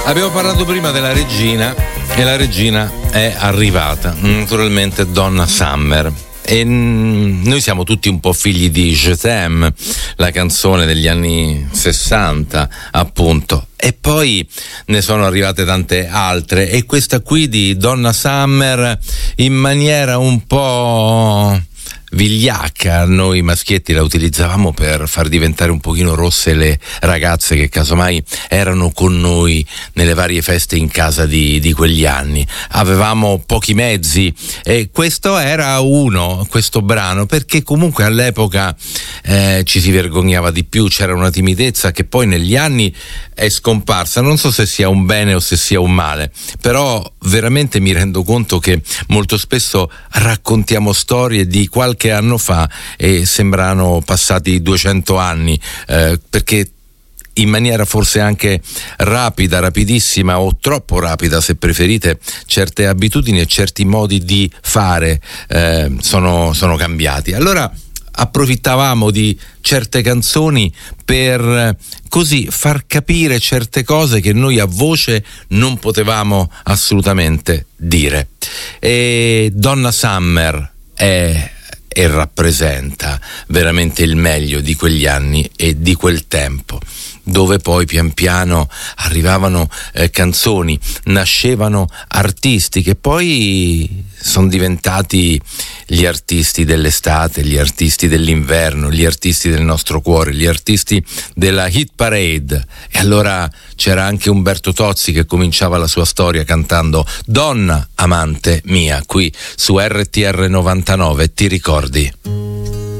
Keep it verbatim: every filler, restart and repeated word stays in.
Abbiamo parlato prima della regina e la regina è arrivata, naturalmente Donna Summer. E noi siamo tutti un po' figli di Je t'aime, la canzone degli anni sessanta appunto, e poi ne sono arrivate tante altre, e questa qui di Donna Summer in maniera un po' vigliacca noi maschietti la utilizzavamo per far diventare un pochino rosse le ragazze che casomai erano con noi nelle varie feste in casa di, di quegli anni. Avevamo pochi mezzi e questo era uno, questo brano, perché comunque all'epoca eh, ci si vergognava di più, c'era una timidezza che poi negli anni è scomparsa. Non so se sia un bene o se sia un male, però veramente mi rendo conto che molto spesso raccontiamo storie di qualche anno fa e sembrano passati duecento anni, eh, perché in maniera forse anche rapida, rapidissima o troppo rapida se preferite, certe abitudini e certi modi di fare eh, sono, sono cambiati. Allora approfittavamo di certe canzoni per così far capire certe cose che noi a voce non potevamo assolutamente dire. E Donna Summer è e rappresenta veramente il meglio di quegli anni e di quel tempo, dove poi pian piano arrivavano eh, canzoni, nascevano artisti che poi sono diventati gli artisti dell'estate, gli artisti dell'inverno, gli artisti del nostro cuore, gli artisti della hit parade. E allora c'era anche Umberto Tozzi che cominciava la sua storia cantando Donna amante mia, qui su R T R novantanove, ti ricordi?